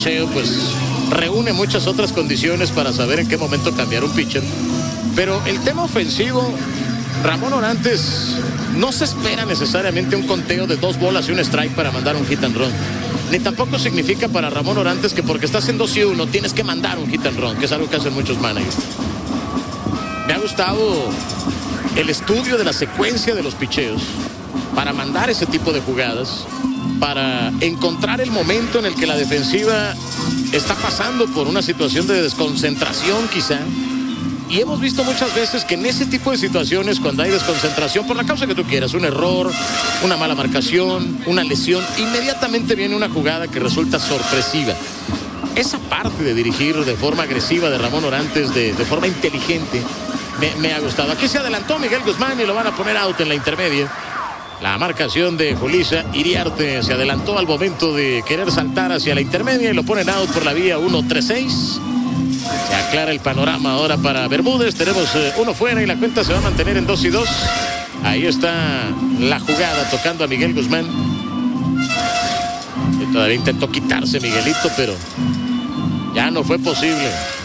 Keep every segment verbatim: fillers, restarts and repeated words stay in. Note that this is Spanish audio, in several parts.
pues reúne muchas otras condiciones para saber en qué momento cambiar un pitcher. Pero el tema ofensivo, Ramón Orantes no se espera necesariamente un conteo de dos bolas y un strike para mandar un hit and run. Ni tampoco significa para Ramón Orantes que porque estás en dos y uno tienes que mandar un hit and run, que es algo que hacen muchos managers. Me ha gustado el estudio de la secuencia de los picheos para mandar ese tipo de jugadas, para encontrar el momento en el que la defensiva está pasando por una situación de desconcentración quizá. Y hemos visto muchas veces que en ese tipo de situaciones, cuando hay desconcentración, por la causa que tú quieras, un error, una mala marcación, una lesión, inmediatamente viene una jugada que resulta sorpresiva. Esa parte de dirigir de forma agresiva de Ramón Orantes, de, de forma inteligente, me, me ha gustado. Aquí se adelantó Miguel Guzmán y lo van a poner out en la intermedia. La marcación de Julissa Iriarte se adelantó al momento de querer saltar hacia la intermedia y lo ponen out por la vía uno tres seis. Se aclara el panorama ahora para Bermúdez. Tenemos eh, uno fuera y la cuenta se va a mantener en dos y dos. Ahí está la jugada tocando a Miguel Guzmán. Que todavía intentó quitarse Miguelito, pero ya no fue posible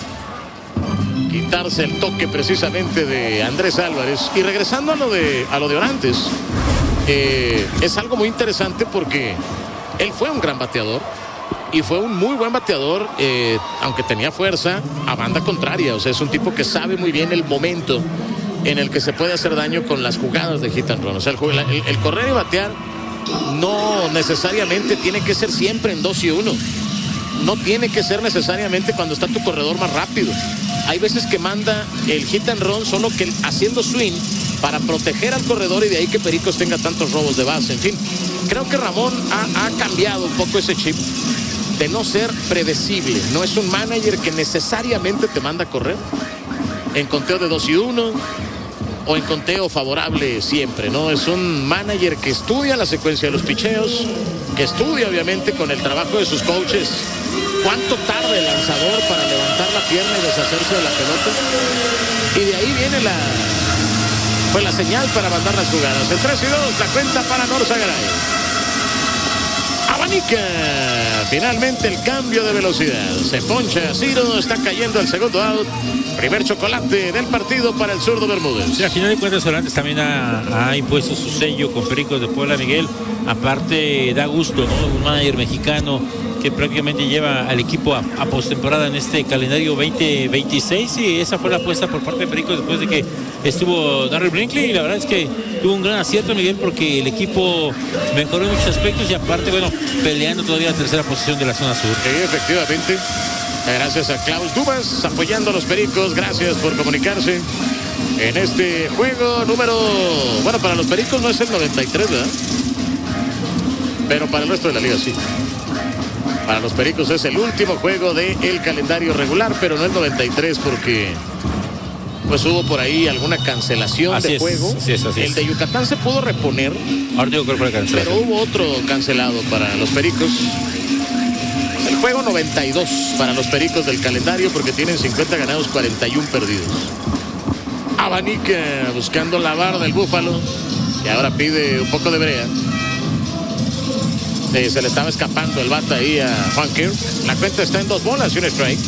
quitarse el toque precisamente de Andrés Álvarez. Y regresando a lo de, a lo de Orantes, eh, es algo muy interesante porque él fue un gran bateador. Y fue un muy buen bateador, eh, aunque tenía fuerza, a banda contraria. O sea, es un tipo que sabe muy bien el momento en el que se puede hacer daño con las jugadas de hit and run. O sea, el, el, el correr y batear no necesariamente tiene que ser siempre en dos y uno. No tiene que ser necesariamente cuando está tu corredor más rápido. Hay veces que manda el hit and run solo que haciendo swing para proteger al corredor y de ahí que Pericos tenga tantos robos de base. En fin, creo que Ramón ha, ha cambiado un poco ese chip de no ser predecible. No es un manager que necesariamente te manda a correr en conteo de dos y uno o en conteo favorable siempre, ¿no? Es un manager que estudia la secuencia de los picheos, que estudia obviamente con el trabajo de sus coaches cuánto tarda el lanzador para levantar la pierna y deshacerse de la pelota, y de ahí viene la fue la señal para mandar las jugadas. En tres y dos la cuenta para Norzagaray. Abanica, finalmente el cambio de velocidad. Se poncha Ciro, está cayendo el segundo out. Primer chocolate del partido para el zurdo Bermúdez. Sí, a final de cuentas Orantes también ha, ha impuesto su sello con Pericos de Puebla, Miguel. Aparte da gusto, ¿no? Un manager mexicano que prácticamente lleva al equipo a, a postemporada en este calendario veinte veintiséis, y esa fue la apuesta por parte de Pericos después de que estuvo Darryl Brinkley, y la verdad es que tuvo un gran acierto, Miguel, porque el equipo mejoró en muchos aspectos y aparte, bueno, peleando todavía la tercera posición de la zona sur. Sí, efectivamente. Gracias a Klaus Dumas apoyando a los Pericos. Gracias por comunicarse en este juego número... Bueno, para los Pericos no es el noventa y tres, ¿verdad? Pero para el resto de la liga sí. Para los Pericos es el último juego del calendario regular, pero no el noventa y tres porque pues hubo por ahí alguna cancelación así de es, juego. así es, así el es. de Yucatán se pudo reponer, ahora digo que fue cancelado, pero hubo otro cancelado para los Pericos. El juego noventa y dos para los Pericos del calendario porque tienen cincuenta ganados, cuarenta y uno perdidos. Abanica buscando la barra del Búfalo y ahora pide un poco de brea. Sí, se le estaba escapando el bate ahí a Juan Kirk. La cuenta está en dos bolas y un strike.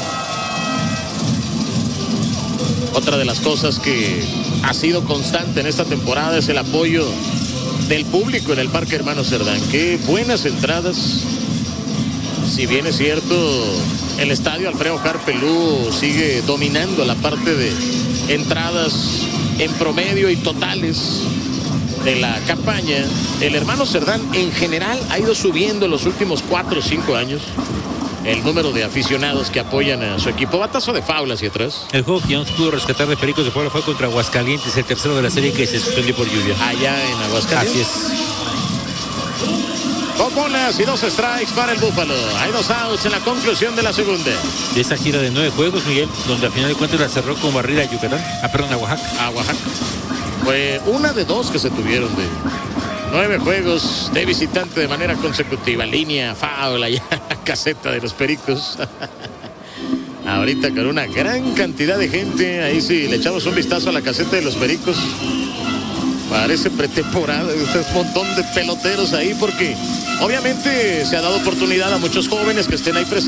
Otra de las cosas que ha sido constante en esta temporada es el apoyo del público en el Parque Hermano Cerdán. Qué buenas entradas. Si bien es cierto, el estadio Alfredo Harpelú sigue dominando la parte de entradas en promedio y totales de la campaña. El Hermano Cerdán en general ha ido subiendo en los últimos cuatro o cinco años el número de aficionados que apoyan a su equipo. Batazo de foul hacia atrás. El juego que no se pudo rescatar de Pericos de Puebla fue contra Aguascalientes, el tercero de la serie que se suspendió por lluvia. Allá en Aguascalientes. Así es. Dos bolas y dos strikes para el Búfalo. Hay dos outs en la conclusión de la segunda. De esa gira de nueve juegos, Miguel, donde al final de cuentas la cerró con barrida a Yucatán. Ah, perdón, a Oaxaca. A Oaxaca. Fue una de dos que se tuvieron de nueve juegos de visitante de manera consecutiva. Línea, foul, allá caseta de los Pericos. Ahorita con una gran cantidad de gente. Ahí sí, le echamos un vistazo a la caseta de los Pericos. Parece pretemporada, un montón de peloteros ahí porque obviamente se ha dado oportunidad a muchos jóvenes que estén ahí presentes.